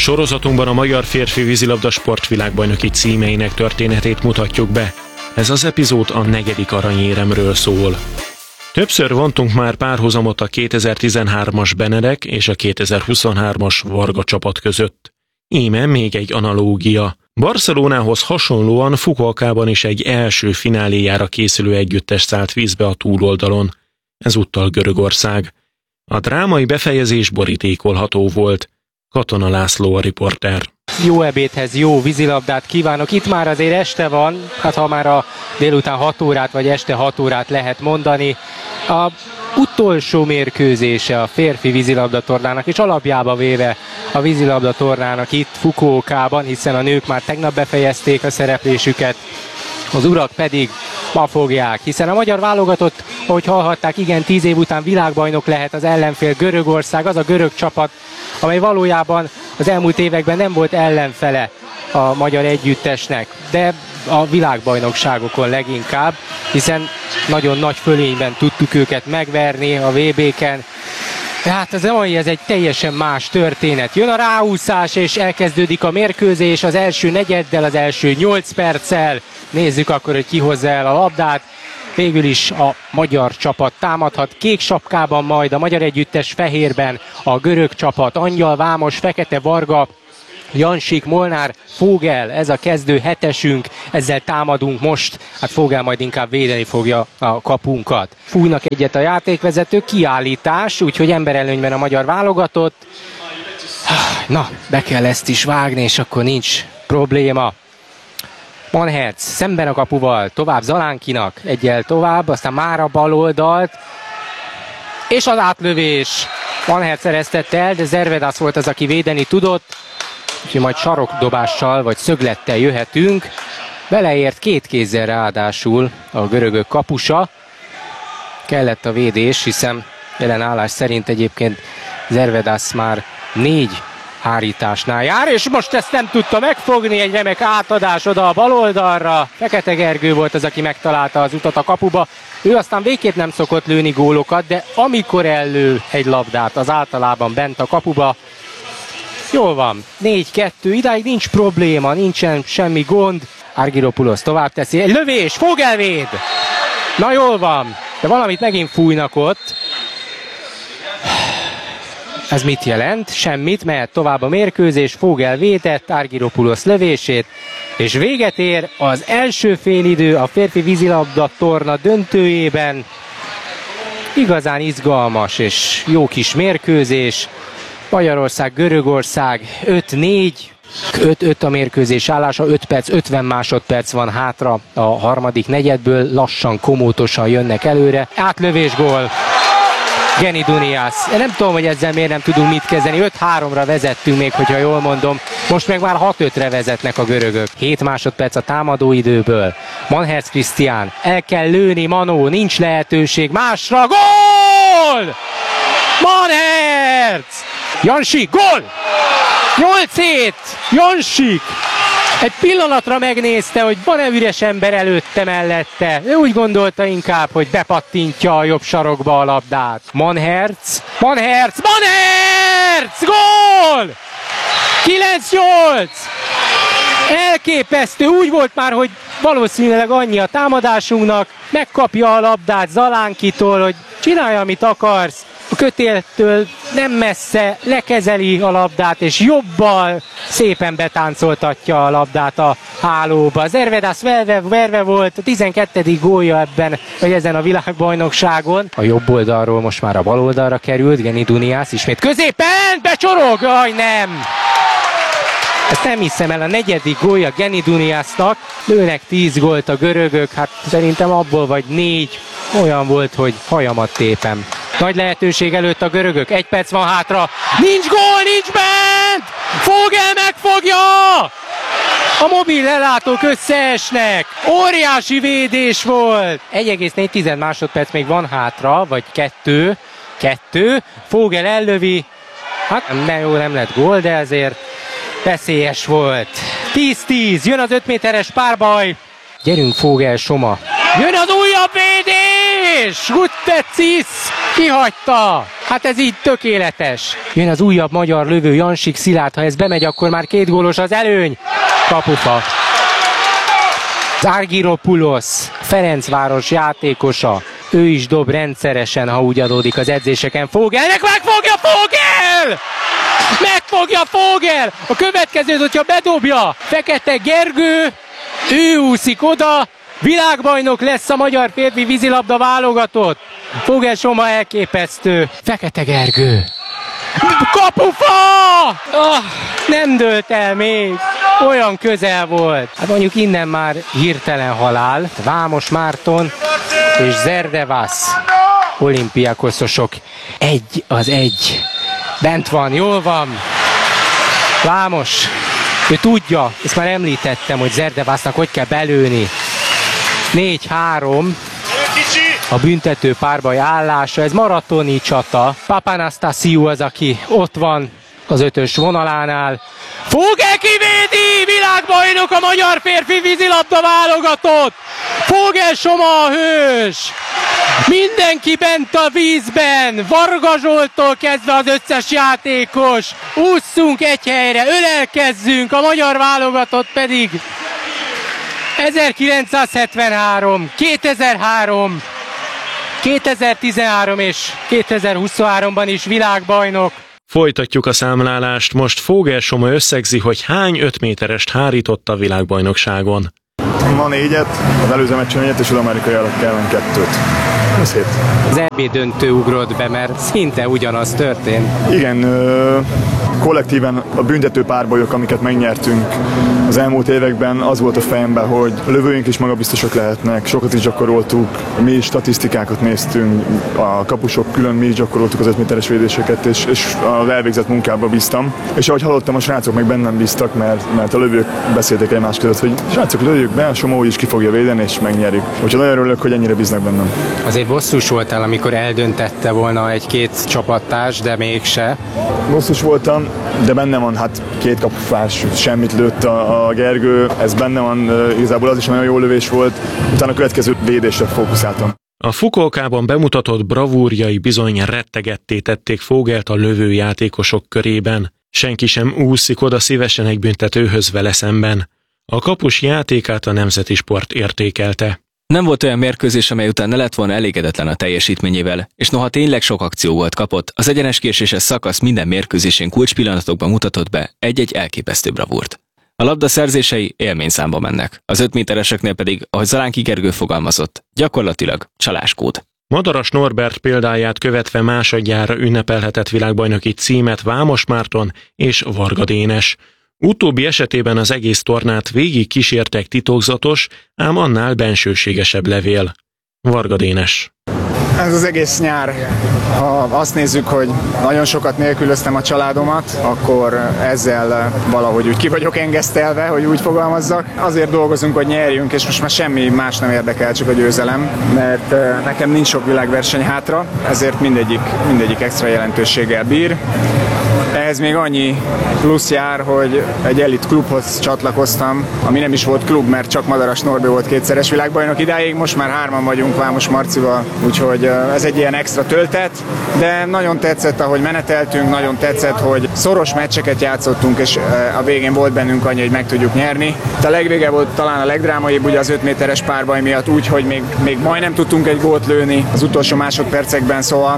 Sorozatunkban a magyar férfi vízilabda sportvilágbajnoki címeinek történetét mutatjuk be. Ez az epizód a 4. aranyéremről szól. Többször vontunk már párhuzamot a 2013-as Benedek és a 2023-as Varga csapat között. Íme még egy analógia. Barcelonához hasonlóan Fukuokában is egy első fináléjára készülő együttes szállt vízbe a túloldalon. Ezúttal Görögország. A drámai befejezés borítékolható volt. Katona László a riporter. Jó ebédhez jó vízilabdát kívánok. Itt már azért este van, hát ha már a délután 6 órát vagy este 6 órát lehet mondani. A utolsó mérkőzése a férfi vízilabdatornának, és alapjába véve a vízilabdatornának itt Fukuokában, hiszen a nők már tegnap befejezték a szereplésüket, az urak pedig ma fogják, hiszen a magyar válogatott, ahogy hallhatták, igen, 10 év után világbajnok lehet, az ellenfél Görögország, az a görög csapat, amely valójában az elmúlt években nem volt ellenfele a magyar együttesnek, de a világbajnokságokon leginkább, hiszen nagyon nagy fölényben tudtuk őket megverni a VB-ken. Tehát ez egy teljesen más történet. Jön a ráúszás, és elkezdődik a mérkőzés az első negyeddel, az első 8 perccel. Nézzük akkor, hogy ki hozza el a labdát. Végül is a magyar csapat támadhat, kék sapkában, majd a magyar együttes fehérben a görög csapat, Angyal, Vámos, Fekete, Varga, Jansik, Molnár, Fogel, ez a kezdő hetesünk, ezzel támadunk most, hát Fogel majd inkább védeni fogja a kapunkat. Fújnak egyet a játékvezetők, kiállítás, úgyhogy emberelőnyben a magyar válogatott. Na, be kell ezt is vágni, és akkor nincs probléma. Manherc szemben a kapuval, tovább Zalánkinak, egyel tovább, aztán már a bal oldalt, és az átlövés. Manherc szereztette el, de Zervedas volt az, aki védeni tudott, úgyhogy majd sarokdobással vagy szöglettel jöhetünk. Beleért 2 kézzel ráadásul a görögök kapusa. Kellett a védés, hiszen jelen állás szerint egyébként Zervedas már 4 hárításnál jár, és most ezt nem tudta megfogni, egy remek átadás oda a bal oldalra. Fekete Gergő volt az, aki megtalálta az utat a kapuba. Ő aztán végképp nem szokott lőni gólokat, de amikor ellő egy labdát, az általában bent a kapuba. Jól van, 4-2, idáig nincs probléma, nincsen semmi gond. Argyropoulos tovább teszi, egy lövés, Fogel véd! Na jól van, de valamit megint fújnak ott. Ez mit jelent? Semmit, mehet tovább a mérkőzés, Fogel védett Argyropoulos lövését, és véget ér az első félidő a férfi vízilabda torna döntőjében. Igazán izgalmas és jó kis mérkőzés. Magyarország, Görögország 5-4, 5-5 a mérkőzés állása, 5 perc, 50 másodperc van hátra a harmadik negyedből, lassan, komótosan jönnek előre. Átlövés, gól! Geni Dunias. Én nem tudom, hogy ezzel miért nem tudunk mit kezdeni. 5-3-ra vezettünk még, hogyha jól mondom. Most meg már 6-5-re vezetnek a görögök. 7 másodperc a támadóidőből. Manherc Krisztián. El kell lőni, Manó. Nincs lehetőség másra. Gól! Manherc! Jansik, gól! 8-7! Jansik! Egy pillanatra megnézte, hogy van-e üres ember előtte mellette. Ő úgy gondolta inkább, hogy bepattintja a jobb sarokba a labdát. Manherc! Manherc! Manherc! Gól! 9-8! Elképesztő! Úgy volt már, hogy valószínűleg annyi a támadásunknak. Megkapja a labdát Zalánkitól, hogy csinálja, amit akarsz. A kötéltől nem messze lekezeli a labdát, és jobbal szépen betáncoltatja a labdát a hálóba. Zervedas verve volt, a 12. gólja ebben, vagy ezen a világbajnokságon. A jobb oldalról most már a bal oldalra került, Geni Dunias ismét középen, becsorog, jaj nem! Ezt nem hiszem el, a 4. gólja Geni Duniasnak. Lőnek 10 gólt a görögök, hát szerintem abból vagy 4 olyan volt, hogy hajamat tépem. Nagy lehetőség előtt a görögök, 1 perc van hátra, nincs gól, nincs bent! Fogel megfogja! A mobil lelátók összeesnek, óriási védés volt! 1,4 másodperc még van hátra, vagy 2, Fogel ellövi, hát nem lett gól, de azért veszélyes volt. 10-10, jön az 5 méteres párbaj. Gyerünk Fogel, Soma. Jön az újabb védés! Guttecis! Kihagyta! Hát ez így tökéletes. Jön az újabb magyar lövő, Jansik Szilárd, ha ez bemegy, akkor már 2 gólos az előny. Kapufa. Argyropoulos, Ferencváros játékosa. Ő is dob rendszeresen, ha úgy adódik az edzéseken. Fogelnek megfogja Fogel! Megfogja Fogel! A következőt, hogyha bedobja Fekete Gergő, ő úszik oda, világbajnok lesz a magyar férfi vízilabda válogatott. Fogel Soma elképesztő. Fekete Gergő. Kapufa! Nem dőlt el még. Olyan közel volt. Hát mondjuk innen már hirtelen halál. Vámos Márton és Zerdevasz olimpiákoszosok 1-1. Bent van, jól van. Vámos, ő tudja, ezt már említettem, hogy Zerdevasznak hogy kell belőni. 4-3 a büntető párbaj állása, ez maratoni csata. Papanastasiou az, aki ott van az 5-ös vonalánál. Fogel kivédi! Világbajnok a magyar férfi vízilabda válogatott! Fogel Soma a hős! Mindenki bent a vízben! Varga Zsolttól kezdve az összes játékos! Ússzunk egy helyre, ölelkezzünk, a magyar válogatott pedig 1973, 2003, 2013 és 2023-ban is világbajnok. Folytatjuk a számlálást, most Fogel Soma összegzi, hogy hány 5 méterest hárított a világbajnokságon. Ma 4-et, az előző meccsen 4-et és az amerikai alatt ellen 2-t. Szép. Az EB döntő ugrott be, mert szinte ugyanaz történt. Igen, kollektíven a büntető párbajok, amiket megnyertünk az elmúlt években, az volt a fejemben, hogy a lövőink is magabiztosak lehetnek, sokat is gyakoroltuk, mi is statisztikákat néztünk, a kapusok külön mi is gyakoroltuk az 5 méteres védéseket, és az elvégzett munkába bíztam. És ahogy hallottam, a srácok meg bennem bíztak, mert a lövők beszéltek egymás között, hogy srácok, lőjük be, a Soma is ki fogja védeni, és megnyerjük. Úgyhogy nagyon örülök, hogy ennyire bíznak bennem. Azért bosszús voltál, amikor eldöntette volna egy-két csapattárs, de mégse. Bosszús voltam, de benne van, hát 2 kapufás, semmit lőtt a Gergő, ez benne van, igazából az is nagyon jó lövés volt, utána a következő védésre fókuszáltam. A Fukuokában bemutatott bravúrjai bizony rettegetté tették Fogelt a lövőjátékosok körében. Senki sem úszik oda szívesen egy büntetőhöz vele szemben. A kapus játékát a Nemzeti Sport értékelte. Nem volt olyan mérkőzés, amely után ne lett volna elégedetlen a teljesítményével, és noha tényleg sok akció volt kapott, az egyenes késéses szakasz minden mérkőzésén kulcspillanatokban mutatott be egy-egy elképesztő bravúrt. A labda szerzései élményszámba mennek, az 5 métereseknél pedig, ahogy Zalánki Gergő fogalmazott, gyakorlatilag csaláskód. Madaras Norbert példáját követve másodjára ünnepelhetett világbajnoki címet Vámos Márton és Varga Dénes. Utóbbi esetében az egész tornát végig kísértek titokzatos, ám annál bensőségesebb levél. Varga Dénes. Ez az egész nyár, ha azt nézzük, hogy nagyon sokat nélkülöztem a családomat, akkor ezzel valahogy úgy ki vagyok engesztelve, hogy úgy fogalmazzak. Azért dolgozunk, hogy nyerjünk, és most már semmi más nem érdekel, csak a győzelem, mert nekem nincs sok világverseny hátra, ezért mindegyik extra jelentőséggel bír. Ehhez még annyi plusz jár, hogy egy elit klubhoz csatlakoztam, ami nem is volt klub, mert csak Madaras Norbi volt 2-szeres világbajnok idáig, most már 3-an vagyunk Vámos Marcival, úgyhogy ez egy ilyen extra töltet, de nagyon tetszett, ahogy meneteltünk, nagyon tetszett, hogy szoros meccseket játszottunk, és a végén volt bennünk annyi, hogy meg tudjuk nyerni. De a legvége volt talán a legdrámaibb, ugye az 5 méteres párbaj miatt úgy, hogy még majdnem tudtunk egy gólt lőni az utolsó másodpercekben, szóval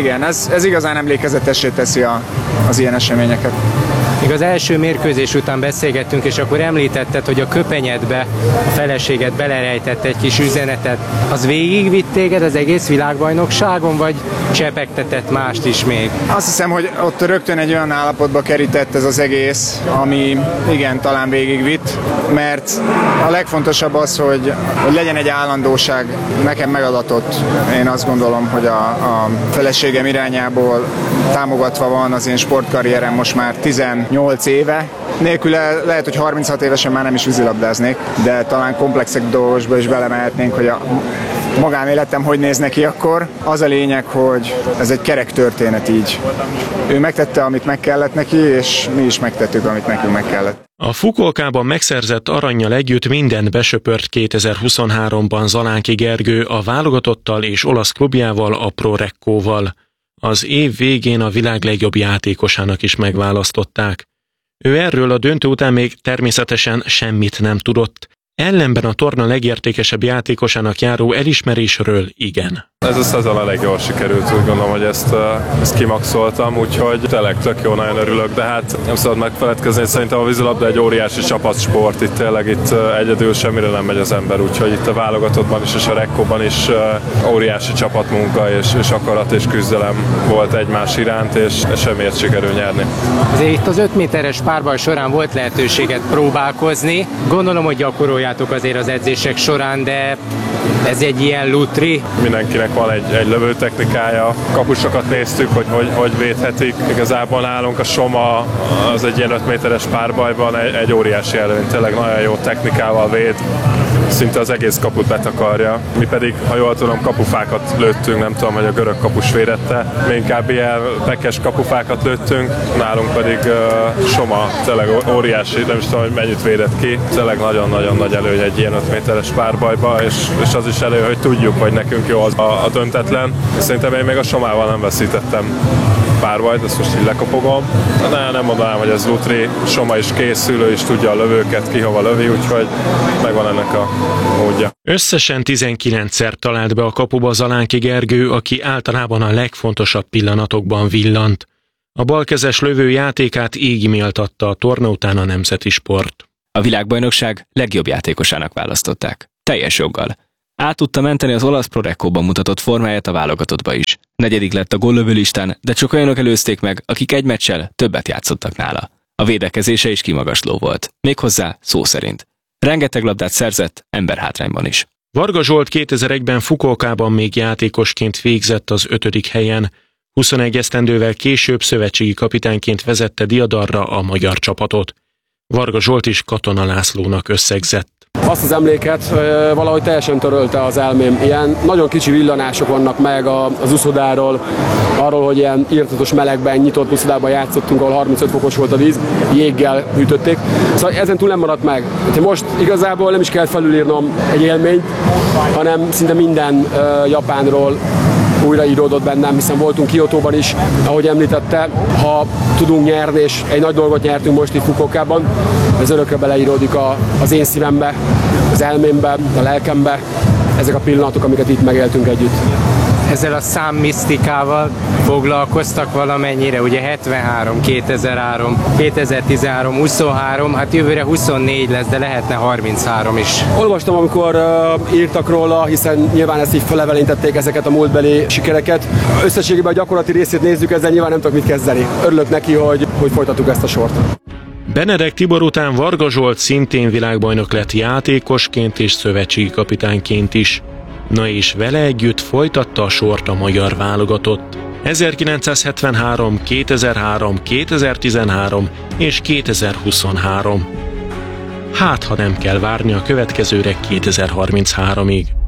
ez igazán emlékezetessé teszi az ilyen eseményeket. Még az első mérkőzés után beszélgettünk, és akkor említetted, hogy a köpenyedbe a feleséged belerejtett egy kis üzenetet. Az végigvitt téged az egész világbajnokságon, vagy csepegtetett mást is még? Azt hiszem, hogy ott rögtön egy olyan állapotba kerített ez az egész, ami igen, talán végigvitt, mert a legfontosabb az, hogy legyen egy állandóság, nekem megadatott. Én azt gondolom, hogy a feleségem irányából támogatva van az én sportkarrierem most már 18 éve. Nélküle lehet, hogy 36 évesen már nem is vízilabdáznék, de talán komplexebb dolgosba is belemehetnénk, hogy magánéletem hogy néz neki akkor. Az a lényeg, hogy ez egy kerek történet így. Ő megtette, amit meg kellett neki, és mi is megtettük, amit nekünk meg kellett. A Fukuokában megszerzett arannyal együtt mindent besöpört 2023-ban Zalánki Gergő a válogatottal és olasz klubjával, a Pro Reccoval. Az év végén a világ legjobb játékosának is megválasztották. Ő erről a döntő után még természetesen semmit nem tudott. Ellenben a torna legértékesebb játékosának járó elismerésről igen. Ez a szezon elég jól sikerült, úgy gondolom, hogy ezt kimaxoltam, úgyhogy tényleg tök jó, nagyon örülök, de hát nem szabad megfeledkezni, szerintem a vízilabda egy óriási csapatsport, itt egyedül semmire nem megy az ember, úgyhogy itt a válogatottban is és a Reccóban is óriási csapatmunka és akarat és küzdelem volt egymás iránt, és semmiért sikerül nyerni. Azért itt az 5 méteres párbaj során volt lehetőséget próbálkozni, gondolom, hogy gyakoroljátok azért az edzések során, de ez egy ilyen lutri. Mindenkinek van egy lövőtechnikája, kapusokat néztük, hogy védhetik. Igazából nálunk a Soma az egy ilyen 5 méteres párbajban egy óriási előny, tényleg nagyon jó technikával véd, szinte az egész kaput betakarja. Mi pedig, ha jól tudom, kapufákat lőttünk, nem tudom, hogy a görög kapus védette. Mi inkább ilyen pekes kapufákat lőttünk, nálunk pedig Soma tényleg óriási, nem is tudom, hogy mennyit védett ki. Tényleg nagyon-nagyon nagy előny egy ilyen 5 méteres párbajba, és az is elő, hogy tudjuk, hogy nekünk jó az a döntetlen. Szerintem én még a Somával nem veszítettem párbajt, ezt most így lekopogom. Nem mondanám, hogy ez lutri, Soma is készül, ő is tudja a lövőket, ki hova lövi, úgyhogy megvan ennek a módja. Összesen 19-szer talált be a kapuba Zalánki Gergő, aki általában a legfontosabb pillanatokban villant. A balkezes lövő játékát így méltatta a torna után a nemzeti sport. A világbajnokság legjobb játékosának választották. Teljes joggal. Át tudta menteni az olasz Pro Reccóban mutatott formáját a válogatottba is. 4. lett a góllövő listán, de csak olyanok előzték meg, akik egy meccsel többet játszottak nála. A védekezése is kimagasló volt. Méghozzá szó szerint. Rengeteg labdát szerzett, emberhátrányban is. Varga Zsolt 2001-ben Fukuokában még játékosként végzett az 5. helyen. 21 esztendővel később szövetségi kapitányként vezette diadarra a magyar csapatot. Varga Zsolt is Katona Lászlónak összegzett. Azt az emléket valahogy teljesen törölte az elmém. Ilyen nagyon kicsi villanások vannak meg az uszodáról, arról, hogy ilyen irtatos melegben, nyitott uszodában játszottunk, ahol 35 fokos volt a víz, jéggel hűtötték. Szóval ezen túl nem maradt meg. Most igazából nem is kell felülírnom egy élményt, hanem szinte minden japánról újraíródott bennem, hiszen voltunk Kiotóban is, ahogy említette, ha tudunk nyerni, és egy nagy dolgot nyertünk most itt Fukuokában, ez örökre beleíródik az én szívembe, az elmémbe, a lelkembe, ezek a pillanatok, amiket itt megéltünk együtt. Ezzel a számmisztikával foglalkoztak valamennyire, ugye 73, 2003, 2013, 23, hát jövőre 24 lesz, de lehetne 33 is. Olvastam, amikor írtak róla, hiszen nyilván ezt így felevelintették ezeket a múltbeli sikereket. Összességében a gyakorlati részét nézzük, ezzel nyilván nem tudok mit kezdeni. Örülök neki, hogy folytatjuk ezt a sort. Benedek Tibor után Varga Zsolt szintén világbajnok lett játékosként és szövetségi kapitányként is. Na és vele együtt folytatta a sort a magyar válogatott. 1973, 2003, 2013 és 2023. Hát, ha nem kell várni a következőre 2033-ig.